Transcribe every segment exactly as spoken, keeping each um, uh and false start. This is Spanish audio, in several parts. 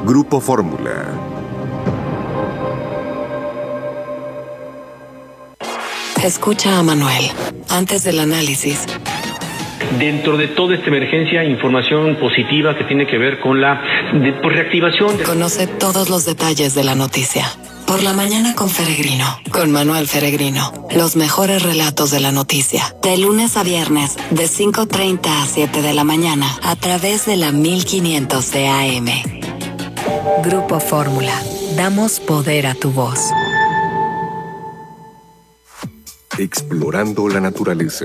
Grupo Fórmula. Escucha a Manuel, antes del análisis. Dentro de toda esta emergencia, información positiva que tiene que ver con la de, pues, reactivación. De... Conoce todos los detalles de la noticia. Por la mañana con Feregrino, con Manuel Feregrino. Los mejores relatos de la noticia. De lunes a viernes, de cinco treinta a siete de la mañana, a través de la mil quinientos de A M. Grupo Fórmula. Damos poder a tu voz. Explorando la naturaleza.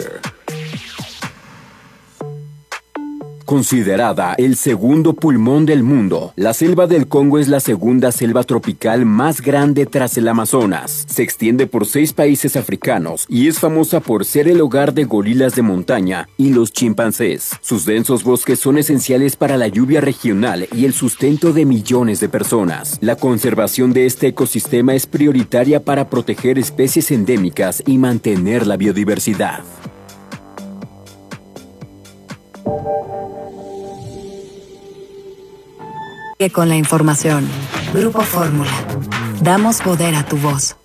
Considerada el segundo pulmón del mundo, la selva del Congo es la segunda selva tropical más grande tras el Amazonas. Se extiende por seis países africanos y es famosa por ser el hogar de gorilas de montaña y los chimpancés. Sus densos bosques son esenciales para la lluvia regional y el sustento de millones de personas. La conservación de este ecosistema es prioritaria para proteger especies endémicas y mantener la biodiversidad. Que con la información. Grupo Fórmula. Damos poder a tu voz.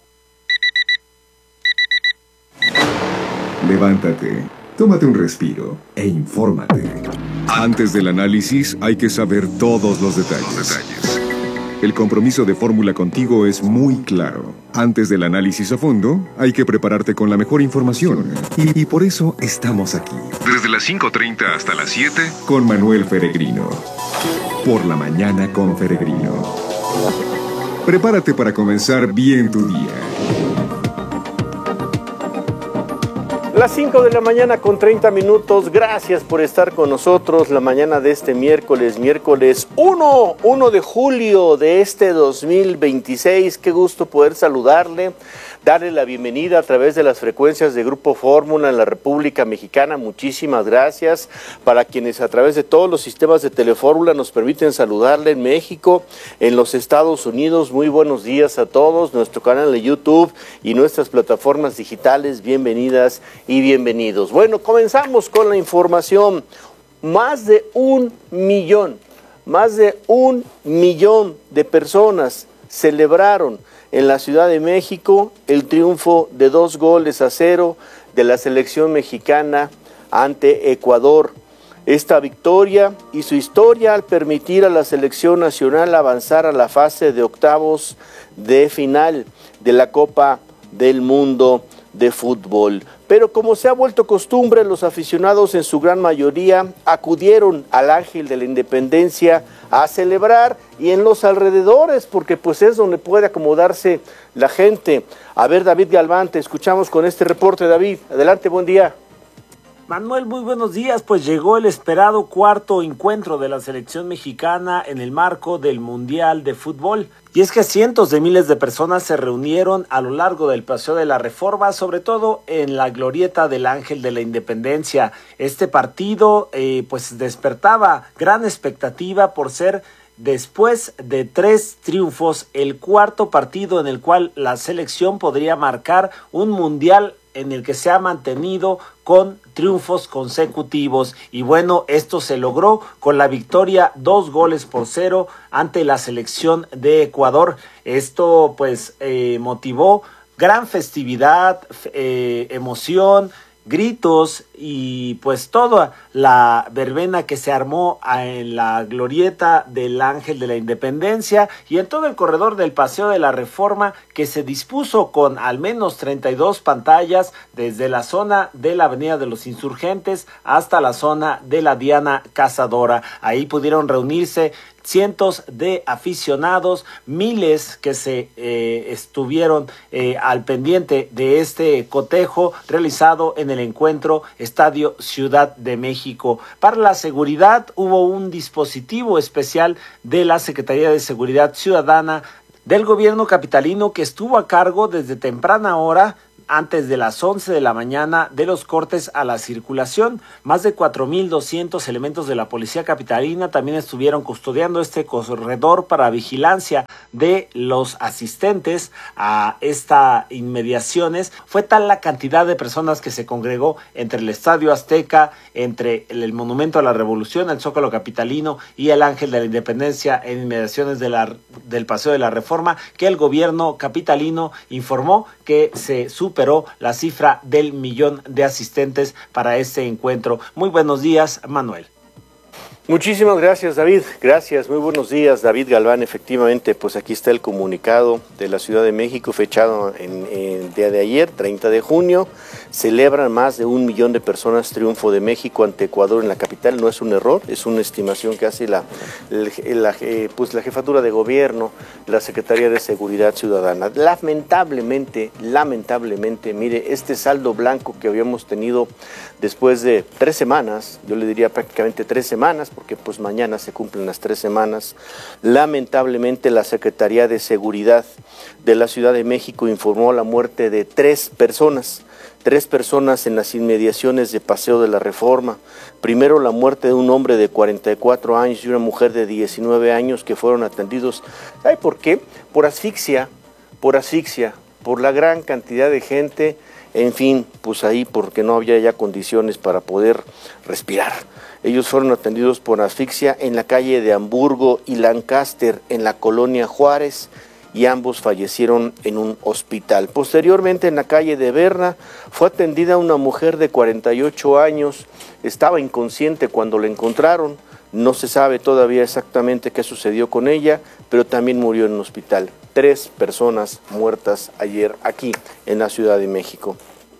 Levántate, tómate un respiro e infórmate. Antes del análisis hay que saber todos los detalles. Los detalles. El compromiso de Fórmula contigo es muy claro. Antes del análisis a fondo, hay que prepararte con la mejor información. Y, y por eso estamos aquí. Desde las cinco treinta hasta las siete, con Manuel Feregrino. Por la mañana con Feregrino. Prepárate para comenzar bien tu día. Las cinco de la mañana con treinta minutos. Gracias por estar con nosotros la mañana de este miércoles, miércoles uno de julio de este dos mil veintiséis. Qué gusto poder saludarle, darle la bienvenida a través de las frecuencias de Grupo Fórmula en la República Mexicana. Muchísimas gracias para quienes a través de todos los sistemas de Telefórmula nos permiten saludarle en México, en los Estados Unidos. Muy buenos días a todos. Nuestro canal de YouTube y nuestras plataformas digitales, bienvenidas y bienvenidos. Bueno, comenzamos con la información. Más de un millón, más de un millón de personas celebraron en la Ciudad de México el triunfo de dos goles a cero de la selección mexicana ante Ecuador. Esta victoria y su historia al permitir a la selección nacional avanzar a la fase de octavos de final de la Copa del Mundo de Fútbol. Pero como se ha vuelto costumbre, los aficionados en su gran mayoría acudieron al Ángel de la Independencia a celebrar y en los alrededores, porque pues es donde puede acomodarse la gente. A ver, David Galván, te escuchamos con este reporte. David, adelante, buen día. Manuel, muy buenos días. Pues llegó el esperado cuarto encuentro de la selección mexicana en el marco del Mundial de Fútbol. Y es que cientos de miles de personas se reunieron a lo largo del Paseo de la Reforma, sobre todo en la glorieta del Ángel de la Independencia. Este partido eh, pues despertaba gran expectativa por ser, después de tres triunfos, el cuarto partido en el cual la selección podría marcar un mundial en el que se ha mantenido con triunfos consecutivos. Y bueno, esto se logró con la victoria dos goles por cero ante la selección de Ecuador. Esto pues eh, motivó gran festividad, eh, emoción, gritos y pues toda la verbena que se armó en la glorieta del Ángel de la Independencia y en todo el corredor del Paseo de la Reforma, que se dispuso con al menos treinta y dos pantallas desde la zona de la Avenida de los Insurgentes hasta la zona de la Diana Cazadora. Ahí pudieron reunirse cientos de aficionados, miles que se eh, estuvieron eh, al pendiente de este cotejo realizado en el encuentro Estadio Ciudad de México. Para la seguridad hubo un dispositivo especial de la Secretaría de Seguridad Ciudadana del gobierno capitalino que estuvo a cargo desde temprana hora antes de las once de la mañana de los cortes a la circulación. Más de cuatro mil doscientos elementos de la policía capitalina también estuvieron custodiando este corredor para vigilancia de los asistentes a estas inmediaciones. Fue tal la cantidad de personas que se congregó entre el Estadio Azteca, entre el, el Monumento a la Revolución, el Zócalo capitalino y el Ángel de la Independencia en inmediaciones de la, del Paseo de la Reforma, que el gobierno capitalino informó que se superó la cifra del millón de asistentes para este encuentro. Muy buenos días, Manuel. Muchísimas gracias, David. Gracias, muy buenos días, David Galván. Efectivamente, pues aquí está el comunicado de la Ciudad de México fechado en, en el día de ayer, treinta de junio. Celebran más de un millón de personas triunfo de México ante Ecuador en la capital. No es un error, es una estimación que hace la, la, la, eh, pues la Jefatura de Gobierno, la Secretaría de Seguridad Ciudadana. Lamentablemente, lamentablemente, mire, este saldo blanco que habíamos tenido después de tres semanas, yo le diría prácticamente tres semanas, porque pues mañana se cumplen las tres semanas, lamentablemente la Secretaría de Seguridad de la Ciudad de México informó la muerte de tres personas, tres personas en las inmediaciones de Paseo de la Reforma. Primero la muerte de un hombre de cuarenta y cuatro años y una mujer de diecinueve años que fueron atendidos. ¿Sabe por qué? Por asfixia, por asfixia, por la gran cantidad de gente, en fin, pues ahí porque no había ya condiciones para poder respirar. Ellos fueron atendidos por asfixia en la calle de Hamburgo y Lancaster, en la colonia Juárez, y ambos fallecieron en un hospital. Posteriormente, en la calle de Berna, fue atendida una mujer de cuarenta y ocho años, estaba inconsciente cuando la encontraron, no se sabe todavía exactamente qué sucedió con ella, pero también murió en un hospital. Tres personas muertas ayer aquí en la Ciudad de México.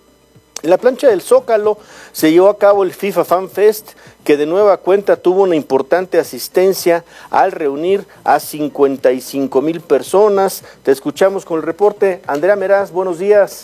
En la plancha del Zócalo se llevó a cabo el FIFA Fan Fest, que de nueva cuenta tuvo una importante asistencia al reunir a cincuenta y cinco mil personas. Te escuchamos con el reporte. Andrea Meraz, buenos días.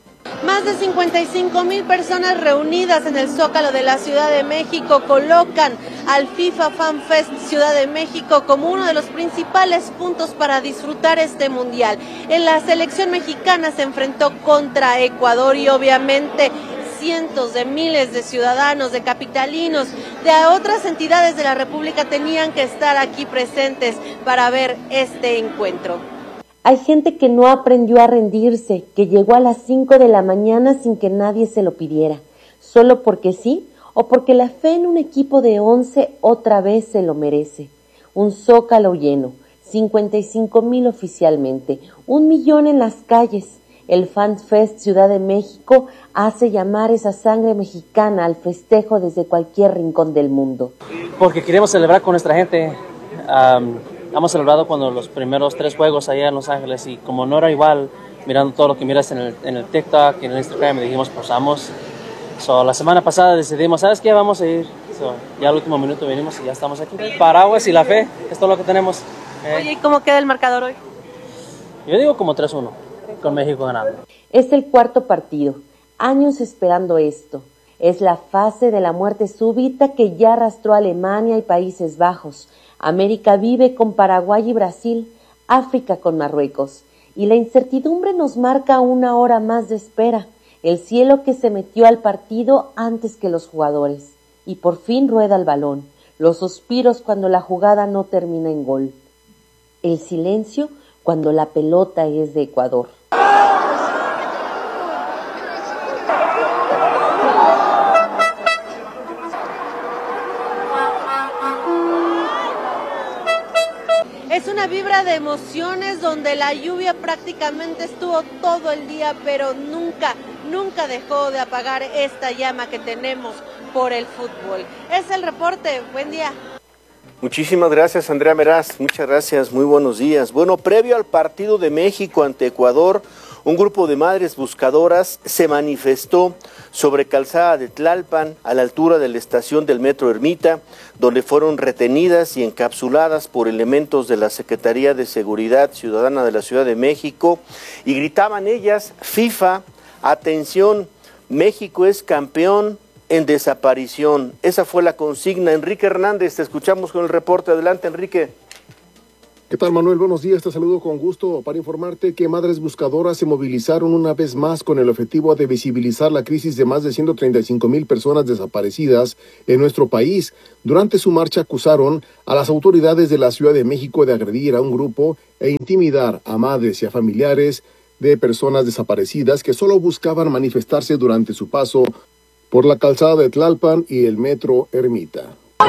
Más de cincuenta y cinco mil personas reunidas en el Zócalo de la Ciudad de México colocan al FIFA Fan Fest Ciudad de México como uno de los principales puntos para disfrutar este mundial. En la selección mexicana se enfrentó contra Ecuador y obviamente cientos de miles de ciudadanos, de capitalinos, de otras entidades de la República tenían que estar aquí presentes para ver este encuentro. Hay gente que no aprendió a rendirse, que llegó a las cinco de la mañana sin que nadie se lo pidiera, solo porque sí o porque la fe en un equipo de once otra vez se lo merece. Un Zócalo lleno, cincuenta y cinco mil oficialmente, un millón en las calles. El Fan Fest Ciudad de México hace llamar esa sangre mexicana al festejo desde cualquier rincón del mundo. Porque queremos celebrar con nuestra gente. Um... Hemos celebrado cuando los primeros tres juegos allá en Los Ángeles y como no era igual, mirando todo lo que miras en el, en el TikTok y en el Instagram, me dijimos, pues vamos. So, la semana pasada decidimos, ¿sabes qué? Vamos a ir. So, ya al último minuto venimos y ya estamos aquí. Paraguas y la fe, es todo lo que tenemos. Eh. Oye, ¿y cómo queda el marcador hoy? Yo digo como tres uno, con México ganando. Es el cuarto partido, años esperando esto. Es la fase de la muerte súbita que ya arrastró a Alemania y Países Bajos. América vive con Paraguay y Brasil, África con Marruecos, y la incertidumbre nos marca una hora más de espera, el cielo que se metió al partido antes que los jugadores, y por fin rueda el balón, los suspiros cuando la jugada no termina en gol, el silencio cuando la pelota es de Ecuador. Es una vibra de emociones donde la lluvia prácticamente estuvo todo el día, pero nunca, nunca dejó de apagar esta llama que tenemos por el fútbol. Es el reporte, buen día. Muchísimas gracias, Andrea Meraz, muchas gracias, muy buenos días. Bueno, previo al partido de México ante Ecuador, un grupo de madres buscadoras se manifestó sobre Calzada de Tlalpan, a la altura de la estación del Metro Ermita, donde fueron retenidas y encapsuladas por elementos de la Secretaría de Seguridad Ciudadana de la Ciudad de México, y gritaban ellas, FIFA, atención, México es campeón en desaparición. Esa fue la consigna. Enrique Hernández, te escuchamos con el reporte. Adelante, Enrique. ¿Qué tal, Manuel? Buenos días, te saludo con gusto para informarte que Madres Buscadoras se movilizaron una vez más con el objetivo de visibilizar la crisis de más de ciento treinta y cinco mil personas desaparecidas en nuestro país. Durante su marcha acusaron a las autoridades de la Ciudad de México de agredir a un grupo e intimidar a madres y a familiares de personas desaparecidas que solo buscaban manifestarse durante su paso por la calzada de Tlalpan y el metro Ermita.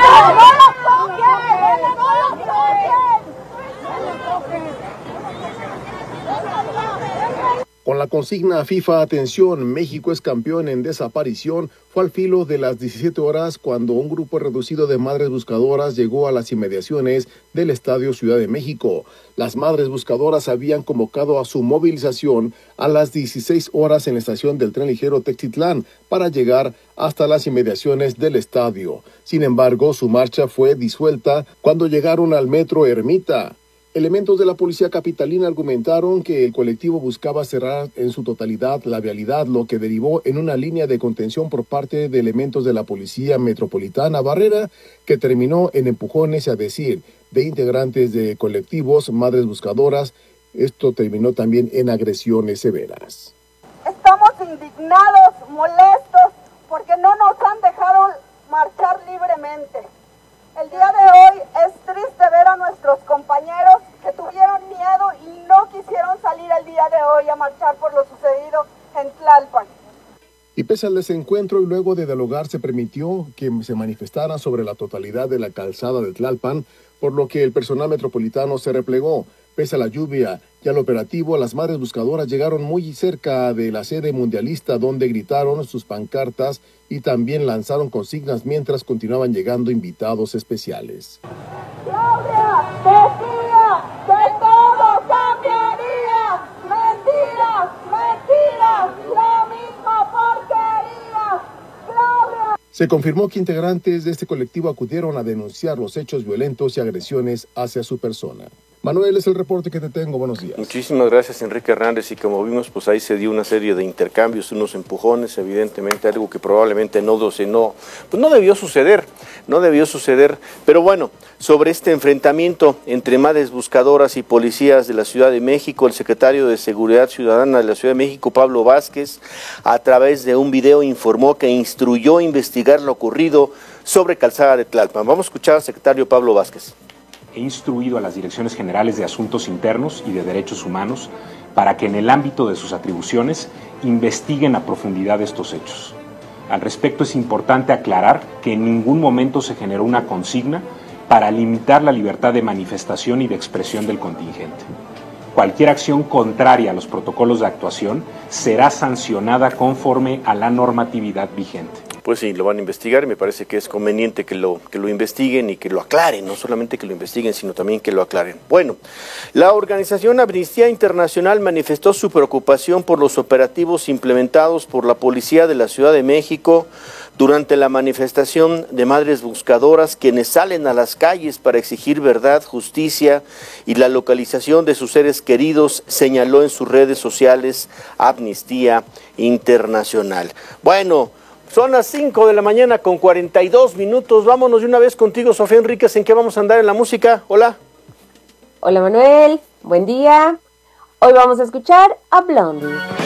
Con la consigna FIFA Atención, México es campeón en desaparición, fue al filo de las diecisiete horas cuando un grupo reducido de madres buscadoras llegó a las inmediaciones del Estadio Ciudad de México. Las madres buscadoras habían convocado a su movilización a las dieciséis horas en la estación del tren ligero Textitlán para llegar hasta las inmediaciones del estadio. Sin embargo, su marcha fue disuelta cuando llegaron al metro Ermita. Elementos de la policía capitalina argumentaron que el colectivo buscaba cerrar en su totalidad la vialidad, lo que derivó en una línea de contención por parte de elementos de la policía metropolitana Barrera, que terminó en empujones, a decir de integrantes de colectivos Madres Buscadoras. Esto terminó también en agresiones severas. Estamos indignados, molestos, porque no nos han dejado marchar libremente. El día de hoy es triste ver a nuestros compañeros que tuvieron miedo y no quisieron salir el día de hoy a marchar por lo sucedido en Tlalpan. Y pese al desencuentro y luego de dialogar, se permitió que se manifestaran sobre la totalidad de la calzada de Tlalpan, por lo que el personal metropolitano se replegó. Pese a la lluvia y al operativo, las madres buscadoras llegaron muy cerca de la sede mundialista, donde gritaron sus pancartas y también lanzaron consignas mientras continuaban llegando invitados especiales. Claudia decía que todo cambiaría. Mentiras, mentiras, la misma porquería. Claudia. Se confirmó que integrantes de este colectivo acudieron a denunciar los hechos violentos y agresiones hacia su persona. Manuel, es el reporte que te tengo. Buenos días. Muchísimas gracias, Enrique Hernández. Y como vimos, pues ahí se dio una serie de intercambios, unos empujones, evidentemente algo que probablemente no, no, pues no debió suceder, no debió suceder. Pero bueno, sobre este enfrentamiento entre madres buscadoras y policías de la Ciudad de México, el secretario de Seguridad Ciudadana de la Ciudad de México, Pablo Vázquez, a través de un video informó que instruyó investigar lo ocurrido sobre Calzada de Tlalpan. Vamos a escuchar al secretario Pablo Vázquez. He instruido a las Direcciones Generales de Asuntos Internos y de Derechos Humanos para que en el ámbito de sus atribuciones investiguen a profundidad estos hechos. Al respecto, es importante aclarar que en ningún momento se generó una consigna para limitar la libertad de manifestación y de expresión del contingente. Cualquier acción contraria a los protocolos de actuación será sancionada conforme a la normatividad vigente. Pues sí, lo van a investigar y me parece que es conveniente que lo, que lo investiguen y que lo aclaren, no solamente que lo investiguen, sino también que lo aclaren. Bueno, la organización Amnistía Internacional manifestó su preocupación por los operativos implementados por la Policía de la Ciudad de México durante la manifestación de madres buscadoras, quienes salen a las calles para exigir verdad, justicia y la localización de sus seres queridos, señaló en sus redes sociales Amnistía Internacional. Bueno, son las cinco de la mañana con cuarenta y dos minutos. Vámonos de una vez contigo, Sofía Enríquez. ¿En qué vamos a andar en la música? Hola. Hola, Manuel. Buen día. Hoy vamos a escuchar a Blondie.